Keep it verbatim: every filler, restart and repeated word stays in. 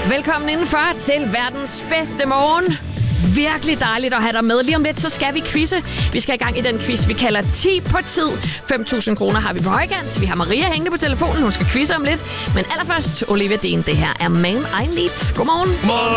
Velkommen indenfor til verdens bedste morgen. Virkelig dejligt at have dig med. Lige om lidt, så skal vi quizze. Vi skal i gang i den quiz, vi kalder ti på tid. fem tusind kroner har vi på højkant. Vi har Maria hængende på telefonen. Hun skal quizze om lidt. Men allerførst, Olivia Dean, det her er Man I Need. Godmorgen. Morgen.